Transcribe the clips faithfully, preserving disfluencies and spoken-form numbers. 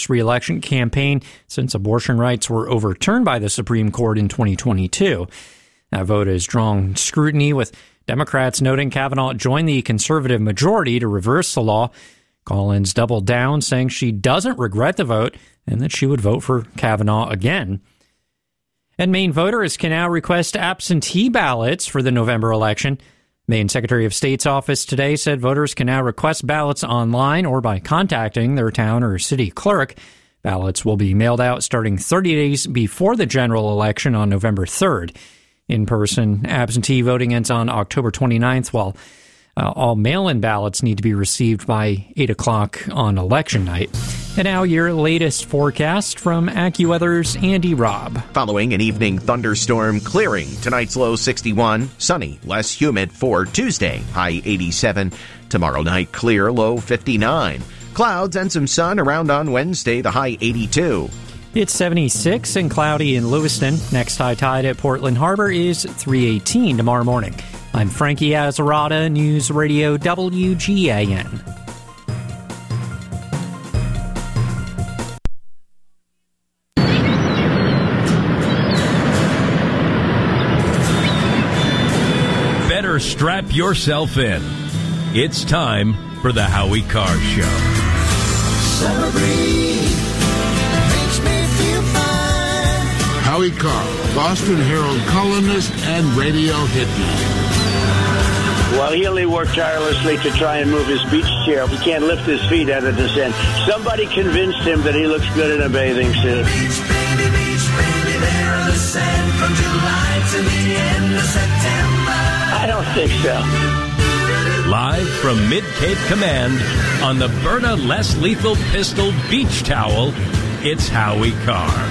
first re-election campaign since abortion rights were overturned by the Supreme Court in twenty twenty-two. That vote has drawn scrutiny, with Democrats noting Kavanaugh joined the conservative majority to reverse the law. Collins doubled down, saying she doesn't regret the vote and that she would vote for Kavanaugh again. And Maine voters can now request absentee ballots for the November election. Maine Secretary of State's office today said voters can now request ballots online or by contacting their town or city clerk. Ballots will be mailed out starting thirty days before the general election on November third. In-person absentee voting ends on October twenty-ninth, while uh, all mail-in ballots need to be received by eight o'clock on election night. And now your latest forecast from AccuWeather's Andy Robb. Following an evening thunderstorm clearing, tonight's low sixty-one, sunny, less humid for Tuesday, high eighty-seven. Tomorrow night, clear, low fifty-nine. Clouds and some sun around on Wednesday, the high eighty-two. It's seventy-six and cloudy in Lewiston. Next high tide at Portland Harbor is three eighteen tomorrow morning. I'm Frankie Azarada, News Radio W G A N. Better strap yourself in. It's time for the Howie Carr Show. Celebrate. Howie Carr, Boston Herald columnist and radio hitman. Well, he only worked tirelessly to try and move his beach chair. He can't lift his feet out of the sand. Somebody convinced him that he looks good in a bathing suit. Beach, baby, beach, baby, there on the sand from July to the end of September. I don't think so. Live from Mid-Cape Command on the Berta Less Lethal Pistol Beach Towel, it's Howie Carr.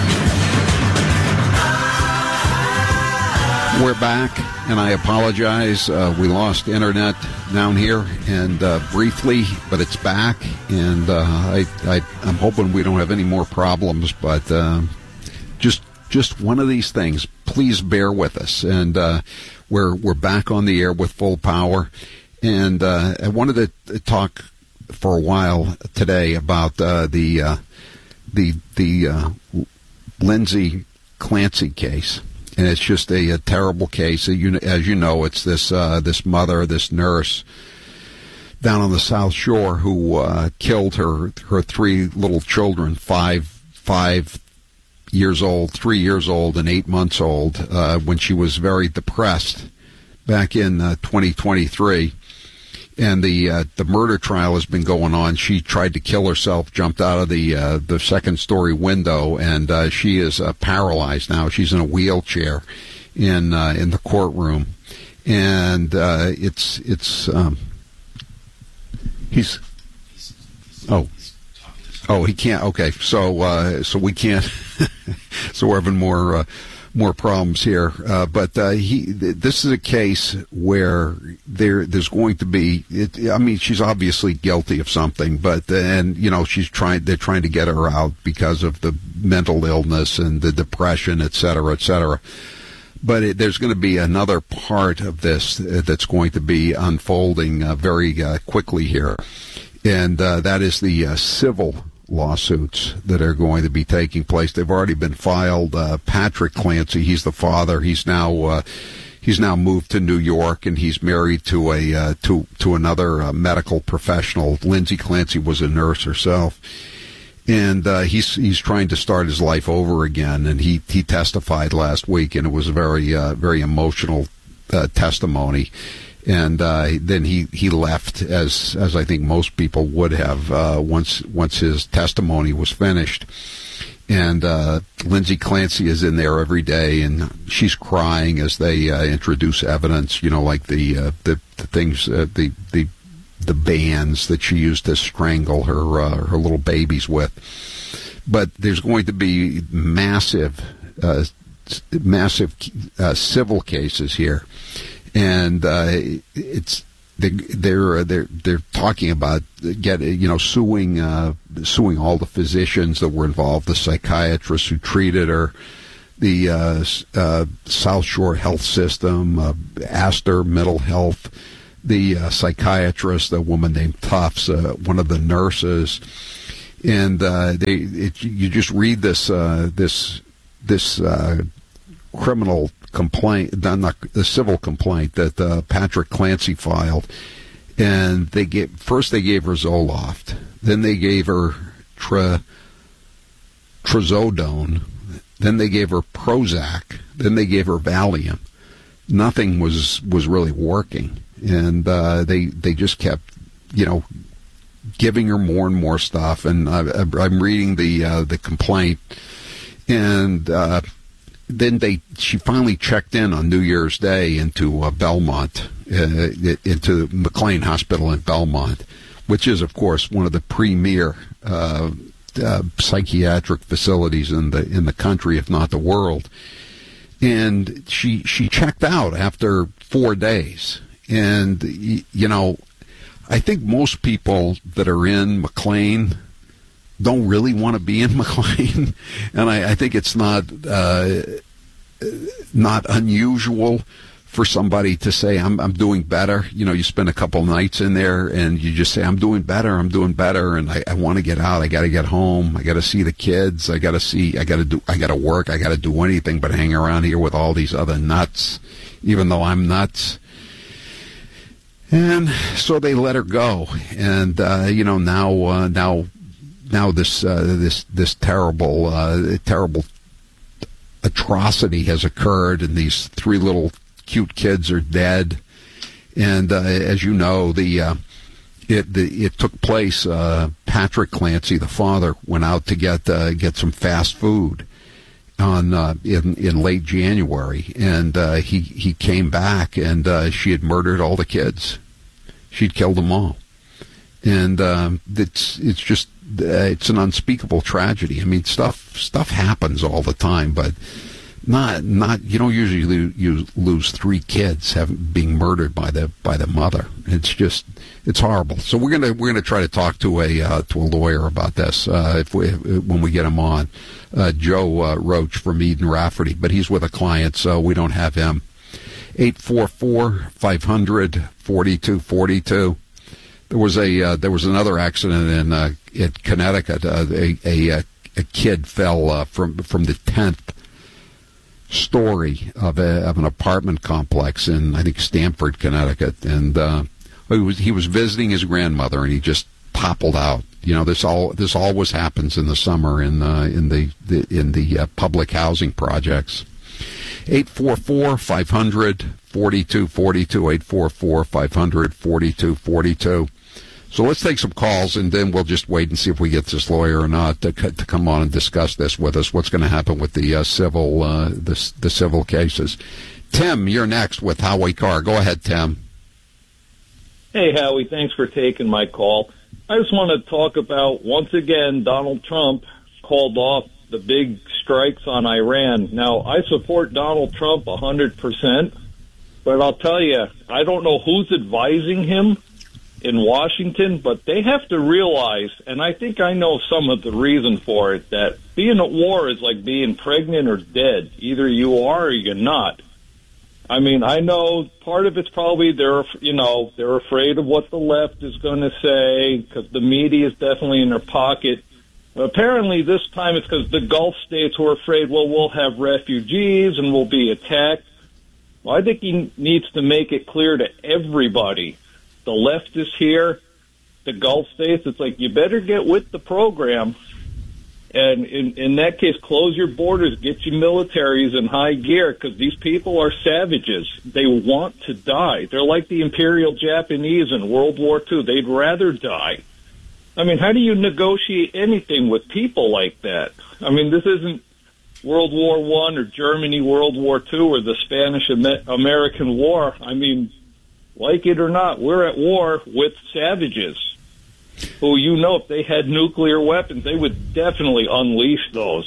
We're back, and I apologize. Uh, we lost internet down here, and uh, briefly, but it's back, and uh, I, I, I'm hoping we don't have any more problems, but uh, just just one of these things. Please bear with us, and uh, we're we're back on the air with full power, and uh, I wanted to talk for a while today about uh, the uh, the the uh, Lindsay Clancy case. And it's just a, a terrible case. As you know, it's this uh, this mother, this nurse down on the South Shore who uh, killed her her three little children, five five years old, three years old, and eight months old, uh, when she was very depressed back in uh, twenty twenty-three. And the uh, the murder trial has been going on. She tried to kill herself, jumped out of the uh, the second story window, and uh, she is uh, paralyzed now. She's in a wheelchair in uh, in the courtroom, and uh, it's it's um, he's oh oh he can't okay so uh, so we can't so we're having more. Uh, More problems here, uh, but uh, he. Th- this is a case where there, there's going to be. It, I mean, she's obviously guilty of something, but and you know she's trying. They're trying to get her out because of the mental illness and the depression, et cetera, et cetera. But it, there's going to be another part of this that's going to be unfolding uh, very uh, quickly here, and uh, that is the uh, civil lawsuits that are going to be taking place. They've already been filed. Uh, Patrick Clancy, he's the father. He's now uh, he's now moved to New York, and he's married to a uh, to to another uh, medical professional. Lindsay Clancy was a nurse herself, and uh, he's he's trying to start his life over again. And he he testified last week, and it was a very uh, very emotional uh, testimony. And uh, then he, he left, as as I think most people would have, uh, once once his testimony was finished. And uh, Lindsay Clancy is in there every day, and she's crying as they uh, introduce evidence. You know, like the uh, the, the things, uh, the the the bands that she used to strangle her uh, her little babies with. But there's going to be massive, uh, massive uh, civil cases here. And uh, it's they're they're they're talking about get you know suing uh, suing all the physicians that were involved, the psychiatrists who treated her, the uh, uh, South Shore Health System, uh, Astor Mental Health, the uh, psychiatrist, a woman named Tufts, uh, one of the nurses. and uh, they it, you just read this uh, this this uh, criminal complaint, not the civil complaint that uh, Patrick Clancy filed, and they gave first they gave her Zoloft, then they gave her tra, trazodone, then they gave her Prozac, then they gave her Valium. Nothing was was really working, and uh, they they just kept, you know, giving her more and more stuff. And I, I'm reading the uh, the complaint, and uh, then they she finally checked in on New Year's Day into uh, Belmont, uh, into McLean Hospital in Belmont, which is, of course, one of the premier uh, uh, psychiatric facilities in the in the country, if not the world. And she she checked out after four days. And, you know, I think most people that are in McLean don't really want to be in McLean. And I, I think it's not uh, not unusual for somebody to say, I'm I'm doing better. You know, you spend a couple nights in there and you just say, I'm doing better, I'm doing better, and I, I want to get out, I got to get home, I got to see the kids, I got to see, I got to do, I got to work, I got to do anything but hang around here with all these other nuts, even though I'm nuts. And so they let her go, and uh, you know now uh, now now this uh, this this terrible uh, terrible atrocity has occurred, and these three little cute kids are dead. And uh, as you know, the uh, it the, it took place. Uh, Patrick Clancy, the father, went out to get uh, get some fast food on uh, in in late January, and uh, he he came back, and uh, she had murdered all the kids. She'd killed them all, and um, it's it's just uh, it's an unspeakable tragedy. I mean, stuff stuff happens all the time, but not not you don't usually lose, you lose three kids having being murdered by the by the mother. It's just it's horrible. So we're gonna we're gonna try to talk to a uh, to a lawyer about this uh, if we when we get him on, uh, Joe uh, Roach from Eden Rafferty, but he's with a client, so we don't have him. eight four four, five hundred, forty-two forty-two. There was a uh, there was another accident in uh, in Connecticut. Uh, a, a a kid fell uh, from from the tenth story of a of an apartment complex in, I think, Stamford, Connecticut, and uh, he was he was visiting his grandmother, and he just toppled out. You know, this all this always happens in the summer in uh, in the, the in the uh, public housing projects. eight four four, five hundred, forty-two forty-two, eight four four, five hundred, forty-two forty-two. So let's take some calls, and then we'll just wait and see if we get this lawyer or not to, to come on and discuss this with us, what's going to happen with the uh, civil uh, the, the civil cases. Tim, you're next with Howie Carr. Go ahead, Tim. Hey, Howie, thanks for taking my call. I just want to talk about, once again, Donald Trump called off the big strikes on Iran. Now, I support Donald Trump one hundred percent, but I'll tell you, I don't know who's advising him in Washington, but they have to realize, and I think I know some of the reason for it, that being at war is like being pregnant or dead. Either you are or you're not. I mean, I know part of it's probably they're, you know, they're afraid of what the left is going to say because the media is definitely in their pocket. Apparently this time it's because the Gulf states were afraid, well, we'll have refugees and we'll be attacked. Well, I think he needs to make it clear to everybody. The left is here, the Gulf states, it's like you better get with the program. And in, in that case, close your borders, get your militaries in high gear, because these people are savages. They want to die. They're like the Imperial Japanese in World War Two. They'd rather die. I mean, how do you negotiate anything with people like that? I mean, this isn't World War One or Germany World War Two or the Spanish-American War. I mean, like it or not, we're at war with savages who, you know, if they had nuclear weapons, they would definitely unleash those.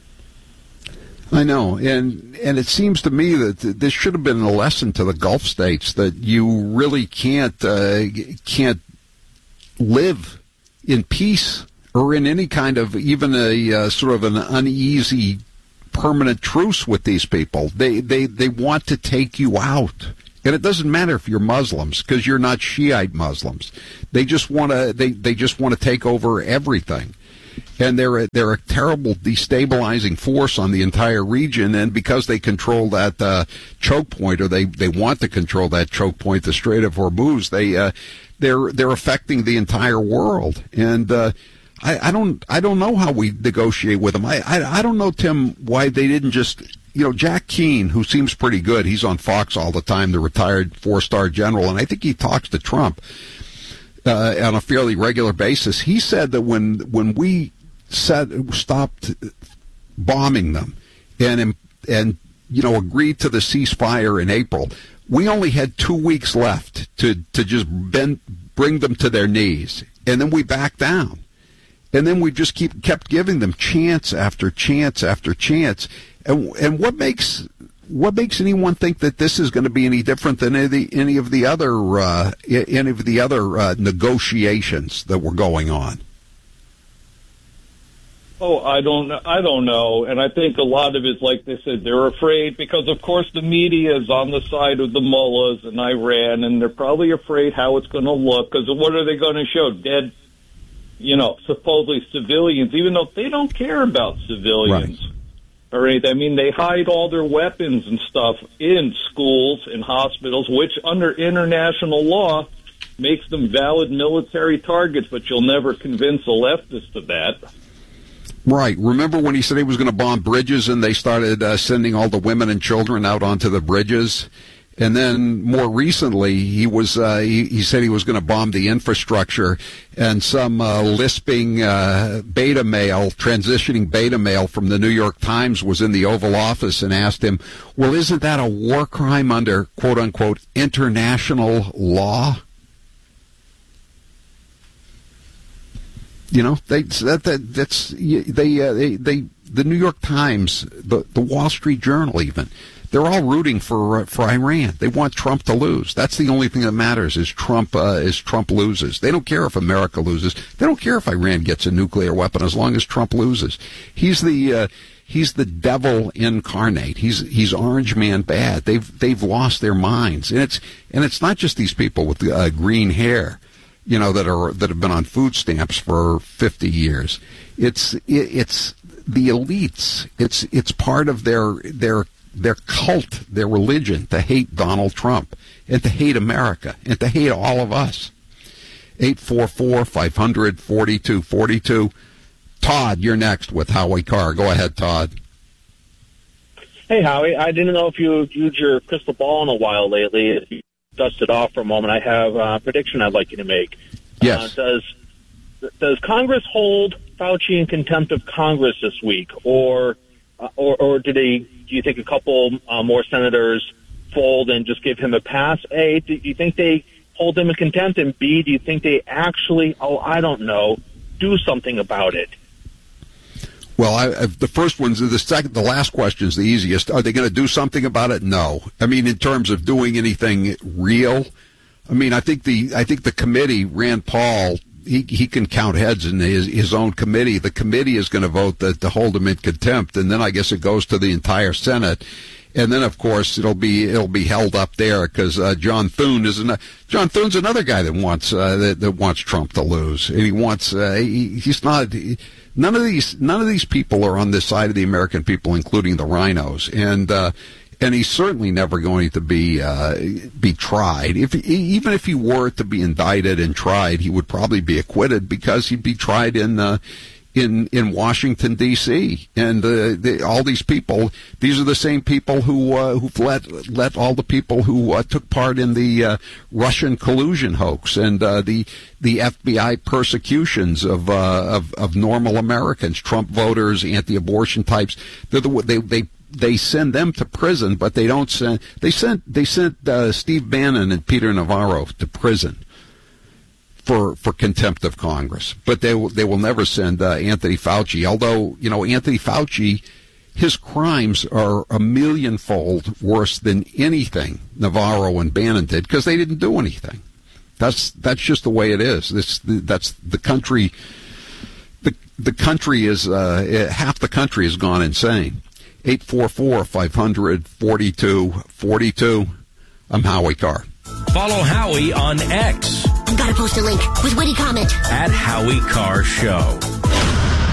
I know, and and it seems to me that this should have been a lesson to the Gulf states that you really can't uh, can't live in peace or in any kind of even a uh, sort of an uneasy permanent truce with these people. They they they want to take you out. And it doesn't matter if you're Muslims, because you're not Shiite Muslims. They just want to they, they just want to take over everything. And they're a, they're a terrible destabilizing force on the entire region. And because they control that uh, choke point, or they, they want to control that choke point, the Strait of Hormuz, they uh, they're they're affecting the entire world. And uh, I, I don't I don't know how we negotiate with them. I, I I don't know, Tim, why they didn't just, you know, Jack Keane, who seems pretty good. He's on Fox all the time, the retired four-star general, and I think he talks to Trump uh, on a fairly regular basis. He said that when when we said stopped bombing them and and you know agreed to the ceasefire in April, we only had two weeks left to to just bend, bring them to their knees, and then we backed down, and then we just keep kept giving them chance after chance after chance, and and what makes what makes anyone think that this is going to be any different than any of the, any of the other uh, any of the other uh, negotiations that were going on? Oh, I don't know. I don't know. And I think a lot of it, like they said, they're afraid because, of course, the media is on the side of the mullahs in Iran, and they're probably afraid how it's going to look because what are they going to show? Dead, you know, supposedly civilians, even though they don't care about civilians right. or anything. I mean, they hide all their weapons and stuff in schools and hospitals, which under international law makes them valid military targets, but you'll never convince a leftist of that. Right. Remember when he said he was going to bomb bridges and they started uh, sending all the women and children out onto the bridges? And then more recently, he was uh, he, he said he was going to bomb the infrastructure, and some uh, lisping uh, beta male, transitioning beta male from the New York Times was in the Oval Office and asked him, well, isn't that a war crime under, quote unquote, international law? You know, they that, that that's they, uh, they they the New York Times, the the Wall Street Journal, even they're all rooting for uh, for Iran. They want Trump to lose. That's the only thing that matters is Trump uh, is Trump loses. They don't care if America loses. They don't care if Iran gets a nuclear weapon as long as Trump loses. He's the uh, he's the devil incarnate. He's he's Orange Man bad. They've they've lost their minds, and it's and it's not just these people with uh, green hair, you know, that are that have been on food stamps for fifty years. It's it, it's the elites. It's it's part of their their their cult, their religion, to hate Donald Trump and to hate America and to hate all of us. eight four four, five hundred, forty-two forty-two. Todd, you're next with Howie Carr. Go ahead, Todd. Hey, Howie. I didn't know if you used your crystal ball in a while lately. If you dust it off for a moment, I have a prediction I'd like you to make. Yes. Uh, does does Congress hold Fauci in contempt of Congress this week, or uh, or, or do they? Do you think a couple uh, more senators fold and just give him a pass? A, do you think they hold him in contempt, and B, do you think they actually? Oh, I don't know, do something about it. Well, I, I, the first one's the second. The last question is the easiest. Are they going to do something about it? No. I mean, in terms of doing anything real, I mean, I think the I think the committee, Rand Paul, he he can count heads in his his own committee. The committee is going to vote that to hold him in contempt, and then I guess it goes to the entire Senate. And then, of course, it'll be it'll be held up there because uh, John Thune is an, John Thune's another guy that wants uh, that, that wants Trump to lose, and he wants uh, he, he's not. He, None of these, none of these people are on this side of the American people, including the rhinos, and uh, and he's certainly never going to be uh, be tried. If even if he were to be indicted and tried, he would probably be acquitted because he'd be tried in uh, in in Washington D C And uh, the, all these people, these are the same people who uh, who've let let all the people who uh, took part in the uh, Russian collusion hoax and uh, the the F B I persecutions of, uh, of of normal Americans, Trump voters, anti-abortion types. They're the, they they they send them to prison, but they don't send. They sent they sent uh, Steve Bannon and Peter Navarro to prison for for contempt of Congress. But they will they will never send uh, Anthony Fauci. Although you know Anthony Fauci, his crimes are a millionfold worse than anything Navarro and Bannon did because they didn't do anything. That's that's just the way it is. This that's the country. The the country is uh, half the country has gone insane. Eight four four five hundred forty two forty two. I'm Howie Carr. Follow Howie on X. I've got to post a link with witty comment at Howie Carr Show.